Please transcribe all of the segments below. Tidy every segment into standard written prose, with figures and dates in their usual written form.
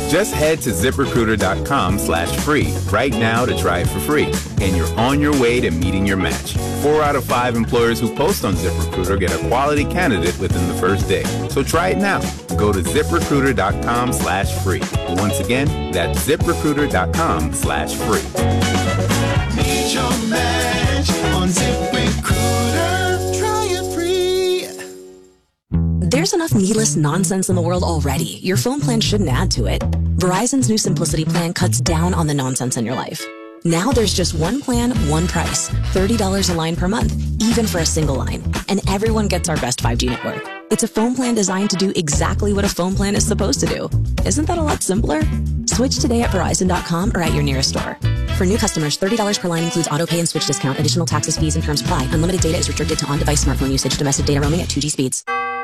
Just head to ZipRecruiter.com/free right now to try it for free. And you're on your way to meeting your match. 4 out of 5 employers who post on ZipRecruiter get a quality candidate within the first day. So try it now. Go to ZipRecruiter.com/free. Once again, that's ZipRecruiter.com/free. Meet your match on ZipRecruiter. Try it free. There's enough needless nonsense in the world already. Your phone plan shouldn't add to it. Verizon's new Simplicity plan cuts down on the nonsense in your life. Now there's just one plan, one price. $30 a line per month, even for a single line. And everyone gets our best 5G network. It's a phone plan designed to do exactly what a phone plan is supposed to do. Isn't that a lot simpler? Switch today at Verizon.com or at your nearest store. For new customers, $30 per line includes autopay and switch discount. Additional taxes, fees, and terms apply. Unlimited data is restricted to on-device smartphone usage. Domestic data roaming at 2G speeds.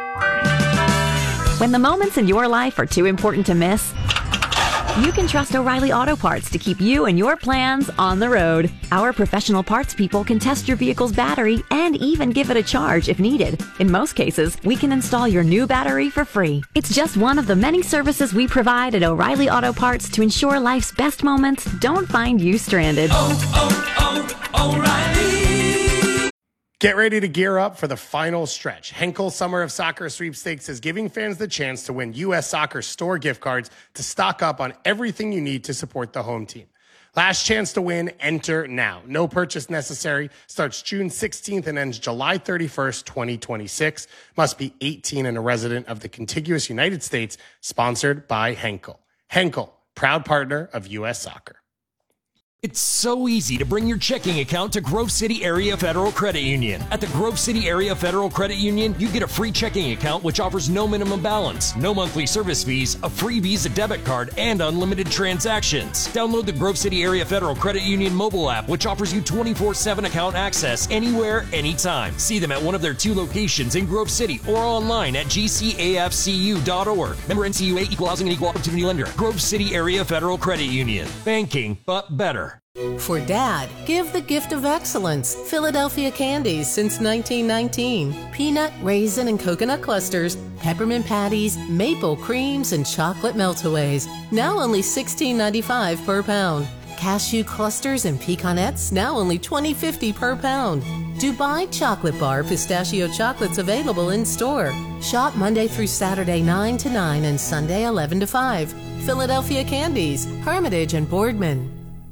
When the moments in your life are too important to miss, you can trust O'Reilly Auto Parts to keep you and your plans on the road. Our professional parts people can test your vehicle's battery and even give it a charge if needed. In most cases, we can install your new battery for free. It's just one of the many services we provide at O'Reilly Auto Parts to ensure life's best moments don't find you stranded. O'Reilly. Get ready to gear up for the final stretch. Henkel Summer of Soccer Sweepstakes is giving fans the chance to win U.S. Soccer store gift cards to stock up on everything you need to support the home team. Last chance to win, enter now. No purchase necessary. Starts June 16th and ends July 31st, 2026. Must be 18 and a resident of the contiguous United States. Sponsored by Henkel. Henkel, proud partner of U.S. Soccer. It's so easy to bring your checking account to Grove City Area Federal Credit Union. At the Grove City Area Federal Credit Union, you get a free checking account which offers no minimum balance, no monthly service fees, a free Visa debit card, and unlimited transactions. Download the Grove City Area Federal Credit Union mobile app, which offers you 24/7 account access anywhere, anytime. See them at one of their 2 locations in Grove City or online at gcafcu.org. Member NCUA, Equal Housing and Equal Opportunity Lender. Grove City Area Federal Credit Union. Banking, but better. For Dad, give the gift of excellence. Philadelphia Candies since 1919. Peanut, raisin, and coconut clusters, peppermint patties, maple creams, and chocolate meltaways. Now only $16.95 per pound. Cashew clusters and pecanettes, now only $20.50 per pound. Dubai Chocolate Bar pistachio chocolates available in store. Shop Monday through Saturday 9 to 9 and Sunday 11 to 5. Philadelphia Candies, Hermitage and Boardman.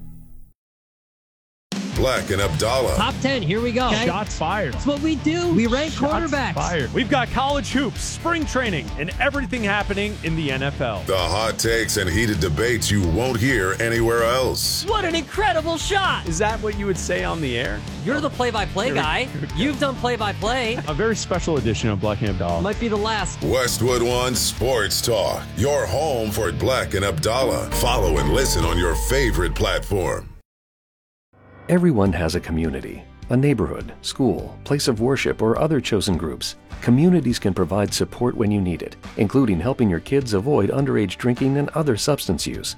Black and Abdallah. Top 10, here we go. Okay. Shots fired. That's what we do. We rank quarterbacks. Fired. We've got college hoops, spring training, and everything happening in the NFL. The hot takes and heated debates you won't hear anywhere else. What an incredible shot. Is that what you would say on the air? You're the play-by-play guy. You've done play-by-play. A very special edition of Black and Abdallah. Might be the last. Westwood One Sports Talk. Your home for Black and Abdallah. Follow and listen on your favorite platform. Everyone has a community, a neighborhood, school, place of worship, or other chosen groups. Communities can provide support when you need it, including helping your kids avoid underage drinking and other substance use.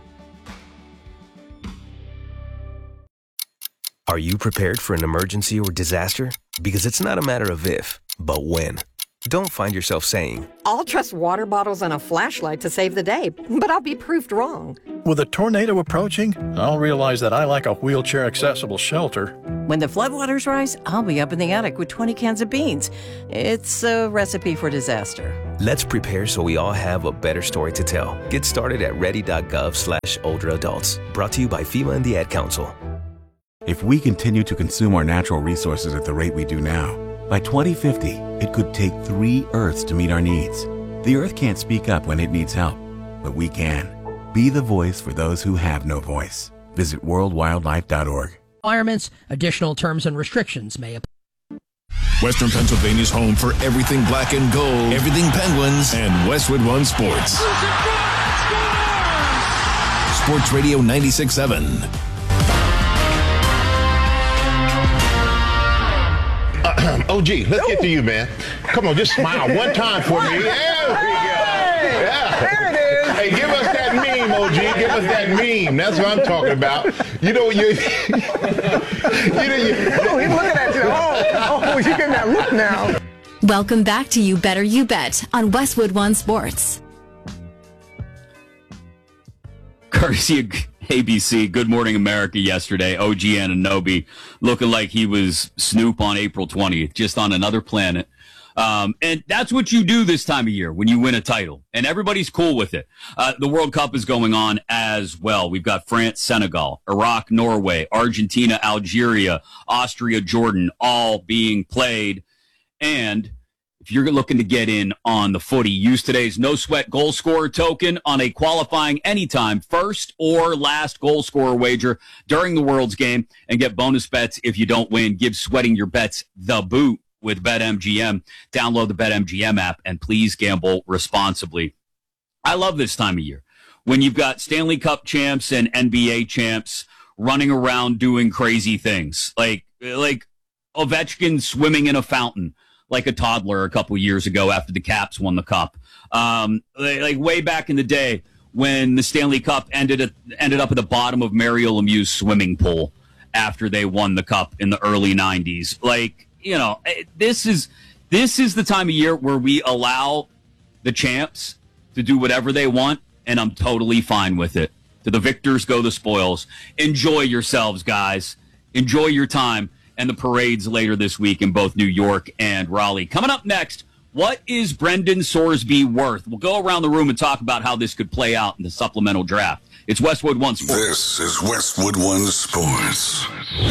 Are you prepared for an emergency or disaster? Because it's not a matter of if, but when. Don't find yourself saying, I'll trust water bottles and a flashlight to save the day, but I'll be proved wrong. With a tornado approaching, I'll realize that I like a wheelchair-accessible shelter. When the floodwaters rise, I'll be up in the attic with 20 cans of beans. It's a recipe for disaster. Let's prepare so we all have a better story to tell. Get started at ready.gov/older adults. Brought to you by FEMA and the Ad Council. If we continue to consume our natural resources at the rate we do now, by 2050, it could take 3 Earths to meet our needs. The Earth can't speak up when it needs help, but we can. Be the voice for those who have no voice. Visit worldwildlife.org. Requirements, additional terms and restrictions may apply. Western Pennsylvania's home for everything black and gold, everything Penguins, and Westwood One Sports. Sports Radio 96.7. OG, let's get to you, man. Come on, just smile one time for me. There we go. Yeah. There it is. Hey, give us that meme, OG. Give us that meme. That's what I'm talking about. You know, you. Oh, he's looking at you. Oh, you getting that look now. Welcome back to You Better You Bet on Westwood One Sports. courtesy of ABC, Good Morning America yesterday. OG Anunoby looking like he was Snoop on April 20th, just on another planet. And that's what you do this time of year when you win a title, and everybody's cool with it. The World Cup is going on as well. We've got France, Senegal, Iraq, Norway, Argentina, Algeria, Austria, Jordan, all being played. And if you're looking to get in on the footy, use today's no sweat goal scorer token on a qualifying anytime first or last goal scorer wager during the World's game and get bonus bets if you don't win. Give sweating your bets the boot with BetMGM. Download the BetMGM app and please gamble responsibly. I love this time of year when you've got Stanley Cup champs and NBA champs running around doing crazy things like Ovechkin swimming in a fountain like a toddler a couple years ago after the Caps won the cup. Like way back in the day when the Stanley Cup ended up at the bottom of Mario Lemieux's swimming pool after they won the cup in the early 90s. Like, you know, this is the time of year where we allow the champs to do whatever they want, and I'm totally fine with it. To the victors go the spoils. Enjoy yourselves, guys. Enjoy your time and the parades later this week in both New York and Raleigh. Coming up next, what is Brendan Sorsby worth? We'll go around the room and talk about how this could play out in the supplemental draft. It's Westwood One Sports. This is Westwood One Sports.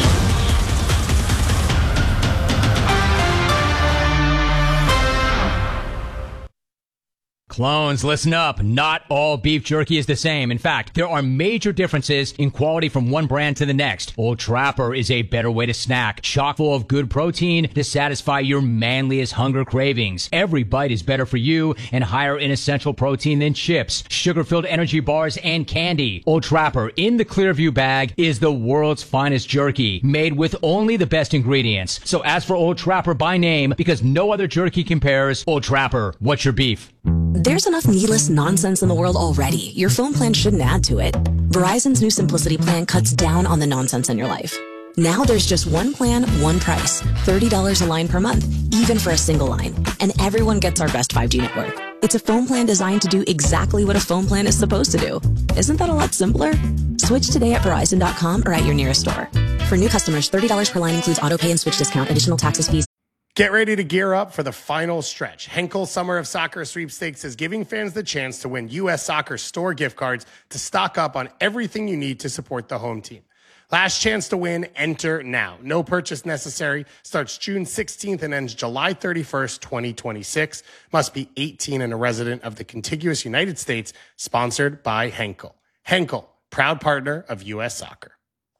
Clones, listen up. Not all beef jerky is the same. In fact, there are major differences in quality from one brand to the next. Old Trapper is a better way to snack, chock full of good protein to satisfy your manliest hunger cravings. Every bite is better for you and higher in essential protein than chips, sugar-filled energy bars, and candy. Old Trapper in the Clearview bag is the world's finest jerky, made with only the best ingredients. So ask for Old Trapper by name because no other jerky compares. Old Trapper, what's your beef? There's enough needless nonsense in the world already. Your phone plan shouldn't add to it. Verizon's new Simplicity plan cuts down on the nonsense in your life. Now there's just one plan, one price. $30 a line per month, even for a single line. And everyone gets our best 5G network. It's a phone plan designed to do exactly what a phone plan is supposed to do. Isn't that a lot simpler? Switch today at Verizon.com or at your nearest store. For new customers, $30 per line includes auto pay and switch discount, additional taxes, fees. Get ready to gear up for the final stretch. Henkel Summer of Soccer Sweepstakes is giving fans the chance to win U.S. Soccer store gift cards to stock up on everything you need to support the home team. Last chance to win, enter now. No purchase necessary. Starts June 16th and ends July 31st, 2026. Must be 18 and a resident of the contiguous United States. Sponsored by Henkel. Henkel, proud partner of U.S. Soccer.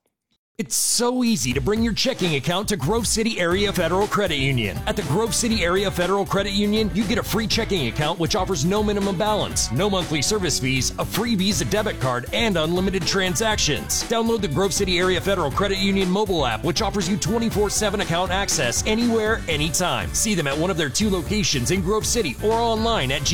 It's so easy to bring your checking account to Grove City Area Federal Credit Union. At the Grove City Area Federal Credit Union, you get a free checking account which offers no minimum balance, no monthly service fees, a free Visa debit card, and unlimited transactions. Download the Grove City Area Federal Credit Union mobile app, which offers you 24/7 account access anywhere, anytime. See them at one of their 2 locations in Grove City or online at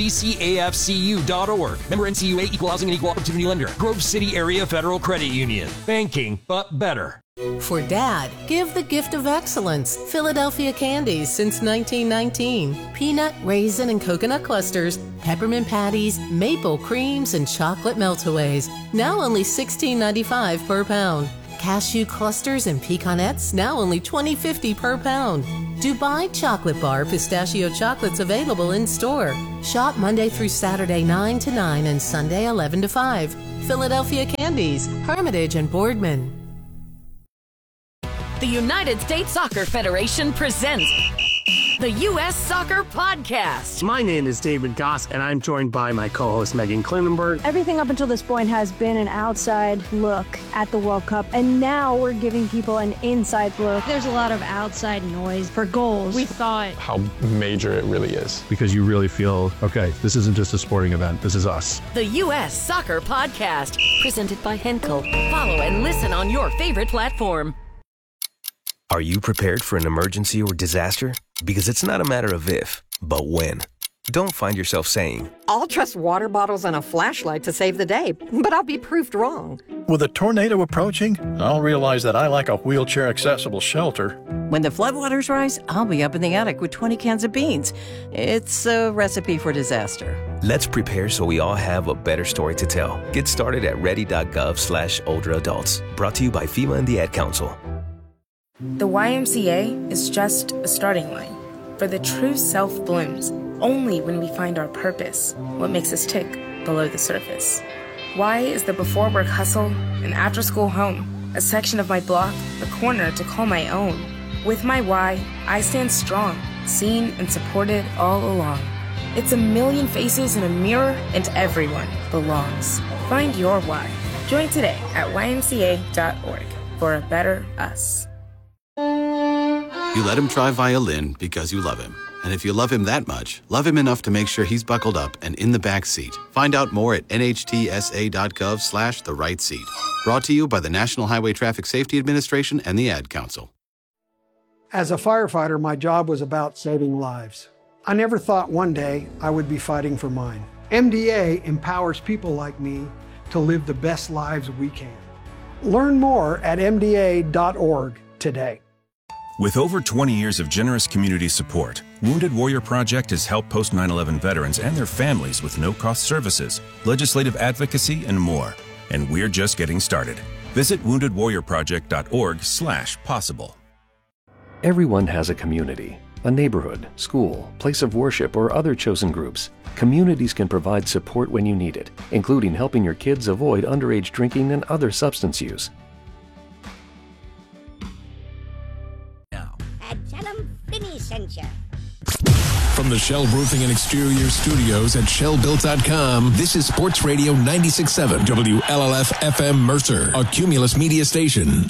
gcafcu.org. Member NCUA, Equal Housing and Equal Opportunity Lender. Grove City Area Federal Credit Union. Banking, but better. For Dad, give the gift of excellence. Philadelphia Candies since 1919. Peanut, raisin, and coconut clusters, peppermint patties, maple creams, and chocolate meltaways. Now only $16.95 per pound. Cashew clusters and pecanettes, now only $20.50 per pound. Dubai Chocolate Bar pistachio chocolates available in store. Shop Monday through Saturday 9 to 9 and Sunday 11 to 5. Philadelphia Candies, Hermitage and Boardman. The United States Soccer Federation presents the U.S. Soccer Podcast. My name is David Goss, and I'm joined by my co-host Megan Klinenberg. Everything up until this point has been an outside look at the World Cup, and now we're giving people an inside look. There's a lot of outside noise for goals. We thought how major it really is. Because you really feel, okay, this isn't just a sporting event, this is us. The U.S. Soccer Podcast, presented by Henkel. Follow and listen on your favorite platform. Are you prepared for an emergency or disaster? Because it's not a matter of if, but when. Don't find yourself saying, I'll trust water bottles and a flashlight to save the day, but I'll be proved wrong. With a tornado approaching, I'll realize that I lack a wheelchair-accessible shelter. When the floodwaters rise, I'll be up in the attic with 20 cans of beans. It's a recipe for disaster. Let's prepare so we all have a better story to tell. Get started at ready.gov/older-adults. Brought to you by FEMA and the Ad Council. The YMCA is just a starting line. For the true self blooms only when we find our purpose, what makes us tick below the surface. Y is the before work hustle, an after school home, a section of my block, a corner to call my own. With my Y, I stand strong, seen and supported all along. It's a million faces in a mirror, and everyone belongs. Find your why. Join today at ymca.org for a better us. You let him try violin because you love him. And if you love him that much, love him enough to make sure he's buckled up and in the back seat. Find out more at nhtsa.gov/the right seat. Brought to you by the National Highway Traffic Safety Administration and the Ad Council. As a firefighter, my job was about saving lives. I never thought one day I would be fighting for mine. MDA empowers people like me to live the best lives we can. Learn more at mda.org today. With over 20 years of generous community support, Wounded Warrior Project has helped post 9/11 veterans and their families with no-cost services, legislative advocacy, and more. And we're just getting started. Visit woundedwarriorproject.org/possible. Everyone has a community, a neighborhood, school, place of worship, or other chosen groups. Communities can provide support when you need it, including helping your kids avoid underage drinking and other substance use. Tell 'em Finney sent ya. From the Shell Roofing and Exterior Studios at shellbuilt.com, this is Sports Radio 96.7 WLLF FM Mercer, a Cumulus media station.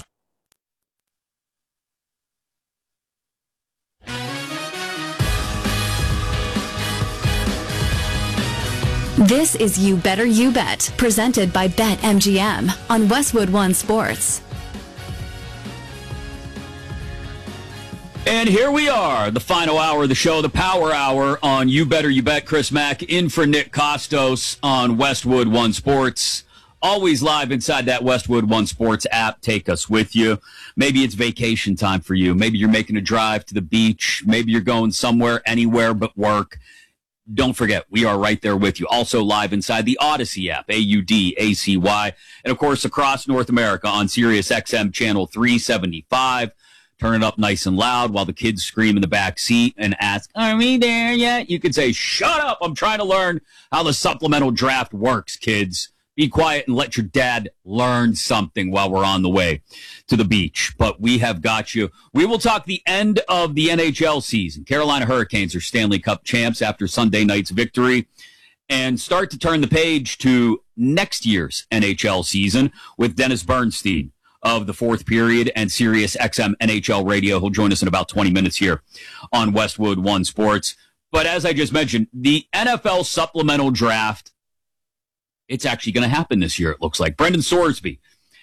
This is You Better You Bet, presented by BetMGM on Westwood One Sports. And here we are, the final hour of the show, the Power Hour on You Better You Bet. Chris Mack in for Nick Costos on Westwood One Sports. Always live inside that Westwood One Sports app. Take us with you. Maybe it's vacation time for you. Maybe you're making a drive to the beach. Maybe you're going somewhere, anywhere but work. Don't forget, we are right there with you. Also live inside the Odyssey app, AUDACY. And, of course, across North America on Sirius XM Channel 375. Turn it up nice and loud while the kids scream in the back seat and ask, "Are we there yet?" You can say, "Shut up, I'm trying to learn how the supplemental draft works, kids." Be quiet and let your dad learn something while we're on the way to the beach. But we have got you. We will talk the end of the NHL season. Carolina Hurricanes are Stanley Cup champs after Sunday night's victory, and start to turn the page to next year's NHL season with Dennis Bernstein of the Fourth Period and Sirius XM NHL Radio. He'll join us in about 20 minutes here on Westwood One Sports. But as I just mentioned, the NFL supplemental draft, it's actually going to happen this year, it looks like. Brendan Sorsby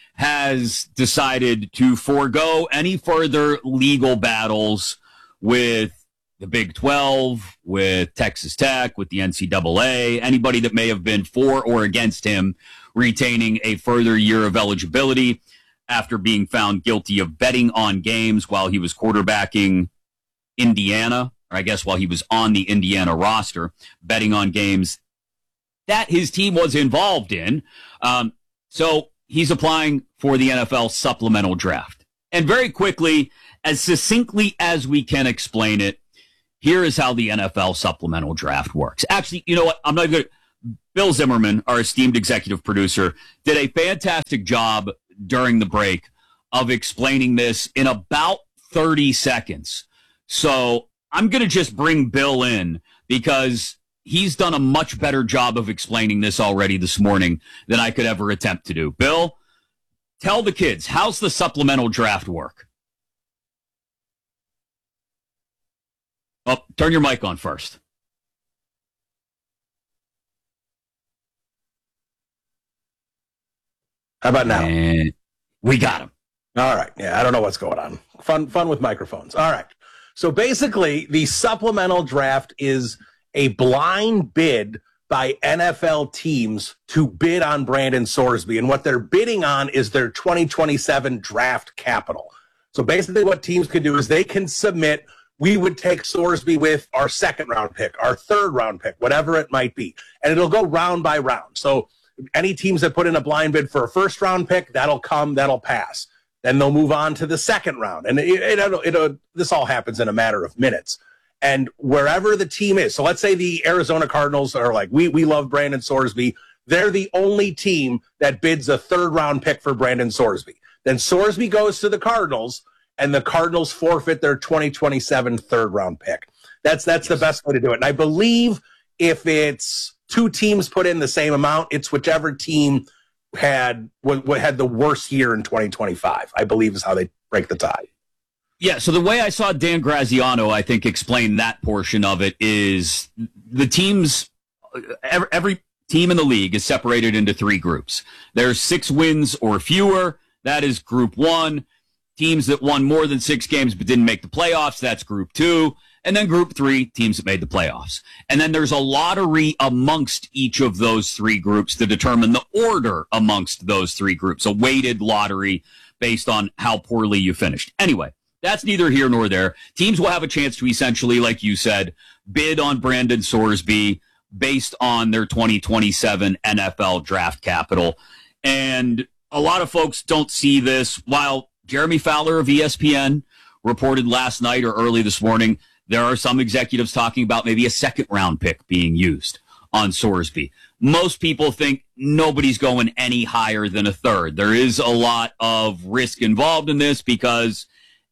has decided to forego any further legal battles with the Big 12, with Texas Tech, with the NCAA, anybody that may have been for or against him retaining a further year of eligibility after being found guilty of betting on games while he was quarterbacking Indiana, or I guess while he was on the Indiana roster, betting on games that his team was involved in. So he's applying for the NFL supplemental draft. And very quickly, as succinctly as we can explain it, here is how the NFL supplemental draft works. Actually, you know what? I'm not going to. Bill Zimmerman, our esteemed executive producer, did a fantastic job during the break of explaining this in about 30 seconds. So I'm going to just bring Bill in because he's done a much better job of explaining this already this morning than I could ever attempt to do. Bill, tell the kids, how's the supplemental draft work? Oh, turn your mic on first. How about now? And we got him. All right. Yeah, I don't know what's going on. Fun with microphones. All right. So basically, the supplemental draft is a blind bid by NFL teams to bid on Brandon Sorsby. And what they're bidding on is their 2027 draft capital. So basically what teams can do is they can submit we would take Sorsby with our second round pick, our third round pick, whatever it might be. And it'll go round by round. So any teams that put in a blind bid for a first round pick, that'll pass. Then they'll move on to the second round. And this all happens in a matter of minutes. And wherever the team is, so let's say the Arizona Cardinals are like, we love Brandon Sorsby. They're the only team that bids a third round pick for Brandon Sorsby. Then Sorsby goes to the Cardinals, and the Cardinals forfeit their 2027 third round pick. That's the best way to do it. And I believe if it's two teams put in the same amount, it's whichever team had the worst year in 2025, I believe is how they break the tie. Yeah, so the way I saw Dan Graziano, I think, explain that portion of it is the teams, every team in the league is separated into three groups. There's 6 wins or fewer. That is Group 1. Teams that won more than 6 games but didn't make the playoffs, that's Group 2. And then Group 3, teams that made the playoffs. And then there's a lottery amongst each of those 3 groups to determine the order amongst those 3 groups, a weighted lottery based on how poorly you finished. Anyway, that's neither here nor there. Teams will have a chance to essentially, like you said, bid on Brandon Sorsby based on their 2027 NFL draft capital. And a lot of folks don't see this. While Jeremy Fowler of ESPN reported last night or early this morning, there are some executives talking about maybe a second round pick being used on Sorsby. Most people think nobody's going any higher than a third. There is a lot of risk involved in this because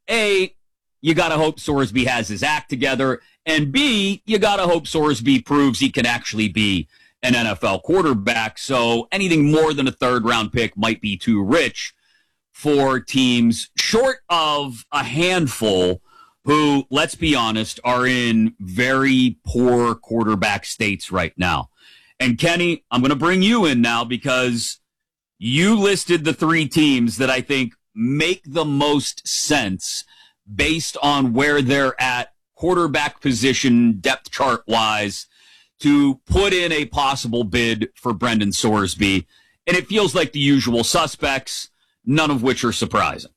A, you got to hope Sorsby has his act together, and B, you got to hope Sorsby proves he can actually be an NFL quarterback. So anything more than a third round pick might be too rich for teams, short of a handful who, let's be honest, are in very poor quarterback states right now. And Kenny, I'm going to bring you in now because you listed the 3 teams that I think make the most sense based on where they're at quarterback position, depth chart wise, to put in a possible bid for Brendan Sorsby. And it feels like the usual suspects, none of which are surprising.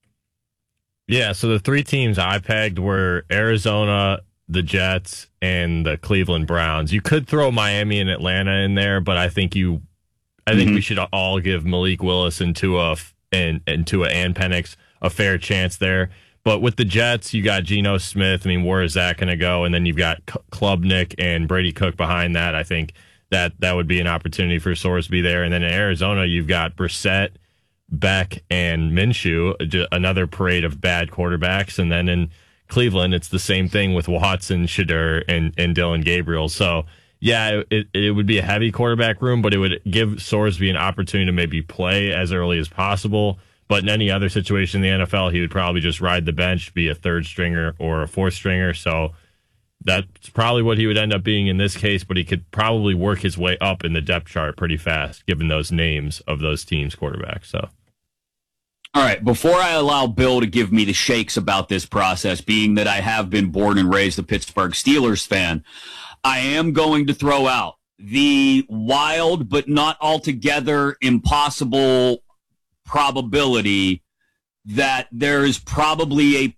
Yeah, so the 3 teams I pegged were Arizona, the Jets, and the Cleveland Browns. You could throw Miami and Atlanta in there, but I think we should all give Malik Willis and Tua and Penix a fair chance there. But with the Jets, you got Geno Smith. I mean, where is that going to go? And then you've got Klubnik and Brady Cook behind that. I think that would be an opportunity for Sorsby there. And then in Arizona, you've got Brissett, Beck, and Minshew, another parade of bad quarterbacks. And then in Cleveland, it's the same thing with Watson, Shedeur, and Dillon Gabriel. So, yeah, it would be a heavy quarterback room, but it would give Sorsby an opportunity to maybe play as early as possible. But in any other situation in the NFL, he would probably just ride the bench, be a third stringer or a fourth stringer. So that's probably what he would end up being in this case, but he could probably work his way up in the depth chart pretty fast, given those names of those teams' quarterbacks. So. All right, before I allow Bill to give me the shakes about this process, being that I have been born and raised a Pittsburgh Steelers fan, I am going to throw out the wild but not altogether impossible probability that there is probably a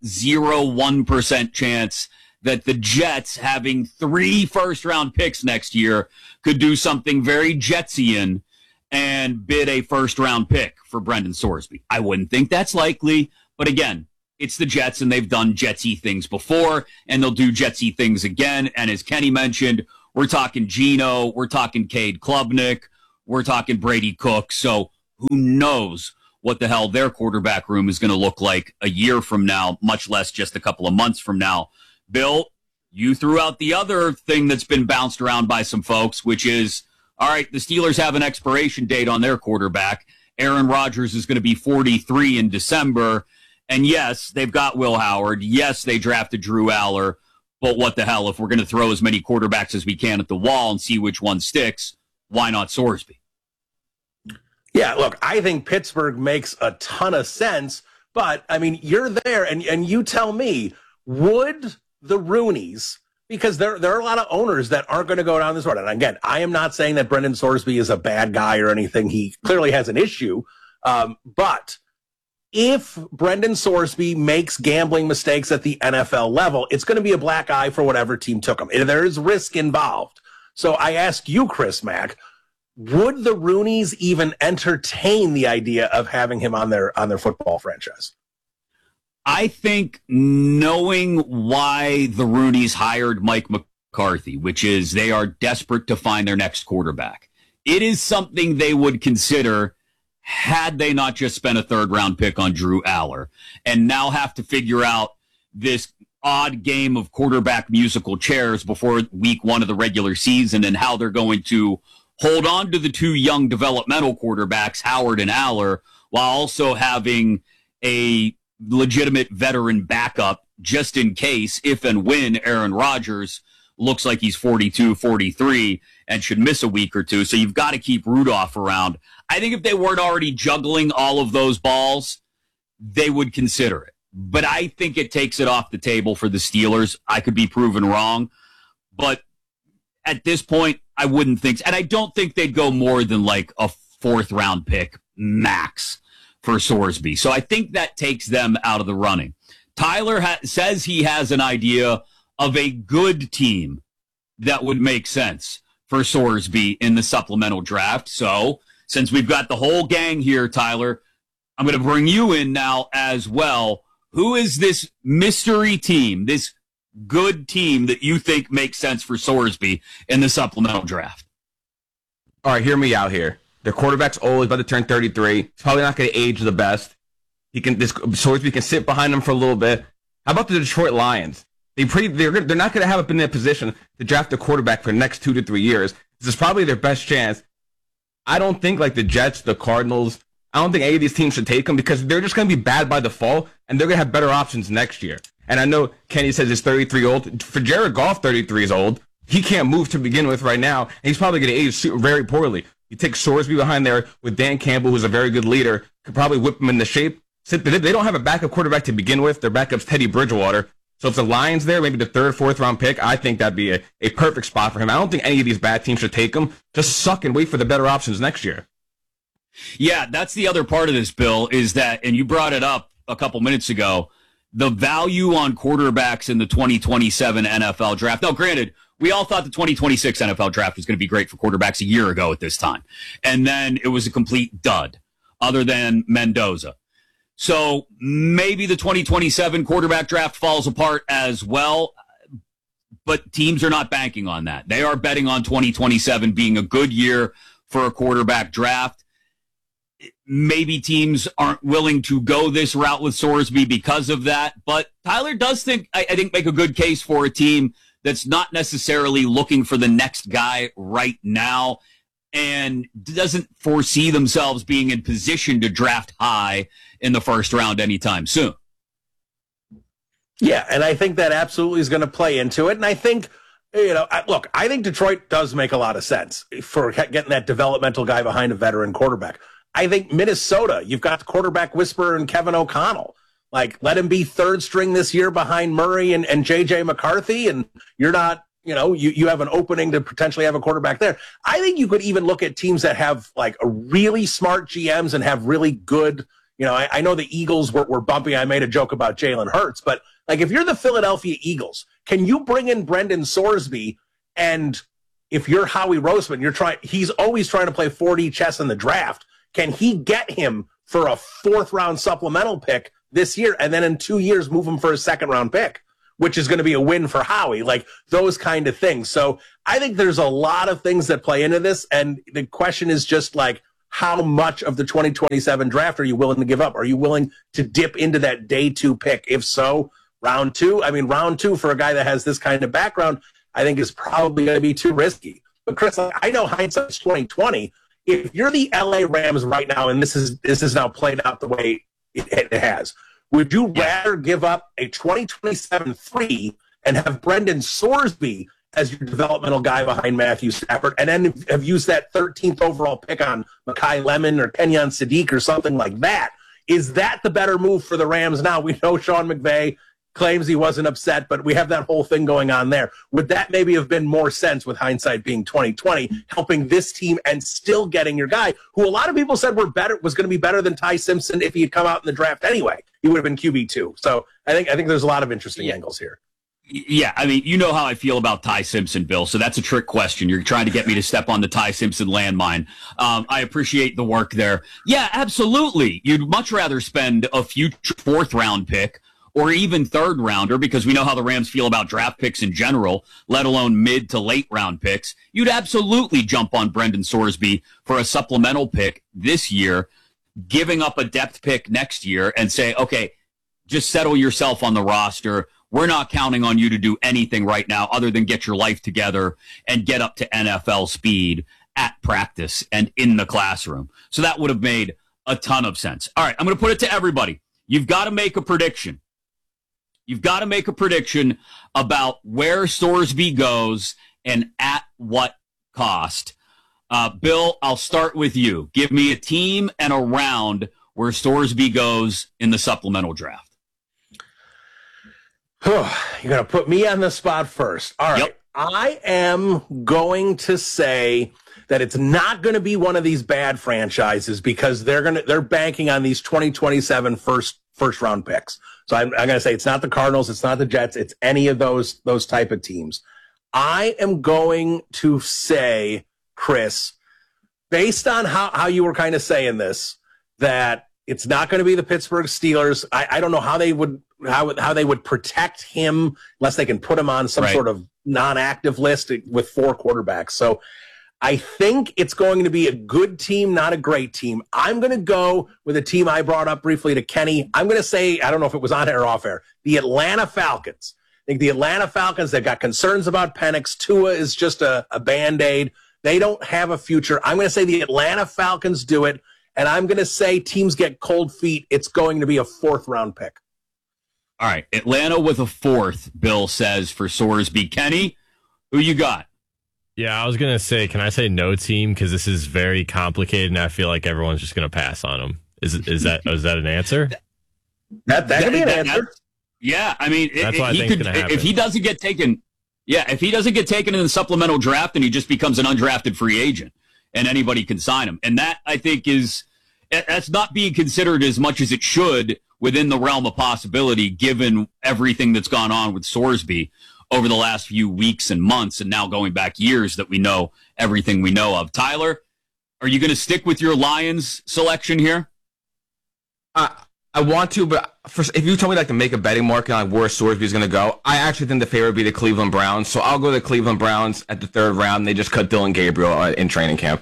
0.01% chance that the Jets, having 3 first-round picks next year, could do something very Jetsian and bid a first-round pick for Brendan Sorsby. I wouldn't think that's likely, but again, it's the Jets, and they've done Jetsy things before, and they'll do Jetsy things again. And as Kenny mentioned, we're talking Geno, we're talking Cade Klubnik, we're talking Brady Cook, so who knows what the hell their quarterback room is going to look like a year from now, much less just a couple of months from now. Bill, you threw out the other thing that's been bounced around by some folks, which is, all right, the Steelers have an expiration date on their quarterback. Aaron Rodgers is going to be 43 in December. And yes, they've got Will Howard. Yes, they drafted Drew Aller. But what the hell, if we're going to throw as many quarterbacks as we can at the wall and see which one sticks, why not Sorsby? Yeah, look, I think Pittsburgh makes a ton of sense. But, I mean, you're there, and you tell me, would the Rooneys, because there are a lot of owners that aren't going to go down this road. And again, I am not saying that Brendan Sorsby is a bad guy or anything. He clearly has an issue. But if Brendan Sorsby makes gambling mistakes at the NFL level, it's going to be a black eye for whatever team took him. There is risk involved. So I ask you, Chris Mack, would the Rooneys even entertain the idea of having him on their football franchise? I think knowing why the Rooneys hired Mike McCarthy, which is they are desperate to find their next quarterback, it is something they would consider had they not just spent a third-round pick on Drew Aller and now have to figure out this odd game of quarterback musical chairs before week 1 of the regular season and how they're going to hold on to the two young developmental quarterbacks, Howard and Aller, while also having a legitimate veteran backup just in case, if and when Aaron Rodgers looks like he's 42, 43 and should miss a week or two. So you've got to keep Rudolph around. I think if they weren't already juggling all of those balls, they would consider it. But I think it takes it off the table for the Steelers. I could be proven wrong. But at this point, I wouldn't think so. And I don't think they'd go more than like a 4th-round pick max for Sorsby. So I think that takes them out of the running. Tyler says he has an idea of a good team that would make sense for Sorsby in the supplemental draft. So since we've got the whole gang here, Tyler, I'm going to bring you in now as well. Who is this mystery team, this good team that you think makes sense for Sorsby in the supplemental draft? All right, hear me out here. Their quarterback's old. He's about to turn 33. He's probably not going to age the best. Sorsby can sit behind him for a little bit. How about the Detroit Lions? They're not going to have it in a position to draft a quarterback for the next 2 to 3 years. This is probably their best chance. I don't think like the Jets, the Cardinals, I don't think any of these teams should take him because they're just going to be bad by default, and they're going to have better options next year. And I know Kenny says he's 33 old. For Jared Goff, 33 is old. He can't move to begin with right now, and he's probably going to age very poorly. You take Sorsby behind there with Dan Campbell, who's a very good leader, could probably whip him into shape. They don't have a backup quarterback to begin with. Their backup's Teddy Bridgewater. So if the Lions there, maybe the 3rd, 4th-round pick, I think that'd be a perfect spot for him. I don't think any of these bad teams should take him. Just suck and wait for the better options next year. Yeah, that's the other part of this, Bill, is that, and you brought it up a couple minutes ago, the value on quarterbacks in the 2027 NFL draft. Now, granted, we all thought the 2026 NFL draft was going to be great for quarterbacks a year ago at this time. And then it was a complete dud, other than Mendoza. So maybe the 2027 quarterback draft falls apart as well, but teams are not banking on that. They are betting on 2027 being a good year for a quarterback draft. Maybe teams aren't willing to go this route with Sorsby because of that, but Tyler does think, I think, make a good case for a team that's not necessarily looking for the next guy right now and doesn't foresee themselves being in position to draft high in the 1st round anytime soon. Yeah, and I think that absolutely is going to play into it. And I think, look, I think Detroit does make a lot of sense for getting that developmental guy behind a veteran quarterback. I think Minnesota, you've got the quarterback whisperer and Kevin O'Connell. Like, let him be 3rd string this year behind Murray and J.J. McCarthy, and you're not, you have an opening to potentially have a quarterback there. I think you could even look at teams that have, like, a really smart GMs and have really good, I know the Eagles were bumpy. I made a joke about Jalen Hurts, but, like, if you're the Philadelphia Eagles, can you bring in Brendan Sorsby, and if you're Howie Roseman, he's always trying to play 4D chess in the draft. Can he get him for a 4th-round supplemental pick this year, and then in 2 years move him for a 2nd-round pick, which is going to be a win for Howie, like those kind of things. So I think there's a lot of things that play into this, and the question is just like, how much of the 2027 draft are you willing to give up? Are you willing to dip into that day 2 pick? If so, round 2, round 2 for a guy that has this kind of background, I think is probably going to be too risky. But Chris, I know hindsight's 2020. If you're the LA Rams right now, and this is now played out the way it has, would you rather give up a 2027 3 and have Brendan Sorsby as your developmental guy behind Matthew Stafford, and then have used that 13th overall pick on Mekhi Lemon or Kenyon Sadiq or something like that? Is that the better move for the Rams now? We know Sean McVay claims he wasn't upset, but we have that whole thing going on there. Would that maybe have been more sense with hindsight being 2020, helping this team and still getting your guy who a lot of people said was going to be better than Ty Simpson if he had come out in the draft anyway? He would have been QB2. So I think there's a lot of interesting angles here. Yeah, I mean, you know how I feel about Ty Simpson, Bill, so that's a trick question. You're trying to get me to step on the Ty Simpson landmine. I appreciate the work there. Yeah, absolutely. You'd much rather spend a future fourth-round pick or even third-rounder, because we know how the Rams feel about draft picks in general, let alone mid- to late-round picks. You'd absolutely jump on Brendan Sorsby for a supplemental pick this year, giving up a depth pick next year, and say, okay, just settle yourself on the roster. We're not counting on you to do anything right now other than get your life together and get up to NFL speed at practice and in the classroom. So that would have made a ton of sense. All right, I'm going to put it to everybody. You've got to make a prediction. You've got to make a prediction about where Sorsby goes and at what cost. Bill, I'll start with you. Give me a team and a round where Sorsby goes in the supplemental draft. You're going to put me on the spot first. All right. Yep. I am going to say that it's not going to be one of these bad franchises because they're banking on these 2027 first round picks. So I'm going to say it's not the Cardinals, it's not the Jets, it's any of those type of teams. I am going to say, Chris, based on how you were kind of saying this, that it's not going to be the Pittsburgh Steelers. I don't know how they would protect him unless they can put him on some sort of non-active list with 4 quarterbacks. So I think it's going to be a good team, not a great team. I'm going to go with a team I brought up briefly to Kenny. I'm going to say, I don't know if it was on air or off air, the Atlanta Falcons. I think the Atlanta Falcons, they've got concerns about Penix. Tua is just a Band-Aid. They don't have a future. I'm going to say the Atlanta Falcons do it, and I'm going to say teams get cold feet. It's going to be a 4th-round pick. All right, Atlanta with a 4th, Bill says, for Sorsby. Kenny, who you got? Yeah, I was going to say, can I say no team? Because this is very complicated, and I feel like everyone's just going to pass on him. Is that an answer? That could be an answer. Yeah, I mean, that's what I think is going to happen. If he doesn't get taken in the supplemental draft, then he just becomes an undrafted free agent, and anybody can sign him. And that, I think, that's not being considered as much as it should within the realm of possibility, given everything that's gone on with Sorsby over the last few weeks and months, and now going back years that we know everything we know of. Tyler, are you going to stick with your Lions selection here? I want to, but if you tell me to make a betting market on where Sorsby is going to go, I actually think the favorite would be the Cleveland Browns. So I'll go to the Cleveland Browns at the 3rd round. They just cut Dylan Gabriel in training camp.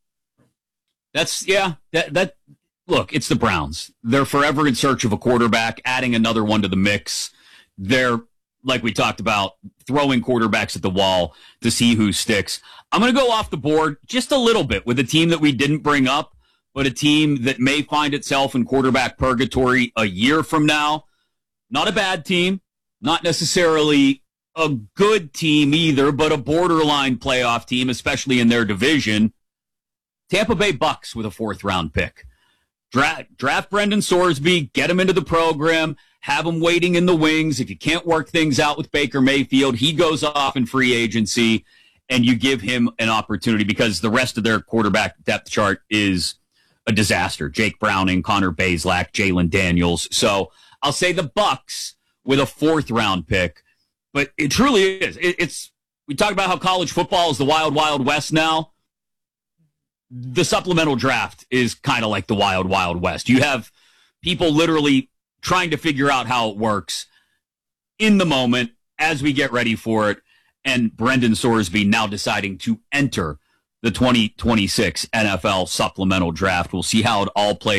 Look, it's the Browns. They're forever in search of a quarterback, adding another one to the mix. They're, like we talked about, throwing quarterbacks at the wall to see who sticks. I'm going to go off the board just a little bit with a team that we didn't bring up, but a team that may find itself in quarterback purgatory a year from now. Not a bad team, not necessarily a good team either, but a borderline playoff team, especially in their division. Tampa Bay Bucks with a 4th-round pick. Draft Brendan Sorsby, get him into the program, have him waiting in the wings. If you can't work things out with Baker Mayfield, he goes off in free agency, and you give him an opportunity because the rest of their quarterback depth chart is a disaster. Jake Browning, Connor Bazelak, Jalen Daniels. So I'll say the Bucks with a 4th-round pick, but it truly is. We talk about how college football is the wild, wild west now. The supplemental draft is kind of like the wild, wild west. You have people literally trying to figure out how it works in the moment as we get ready for it. And Brendan Sorsby now deciding to enter the 2026 NFL supplemental draft. We'll see how it all plays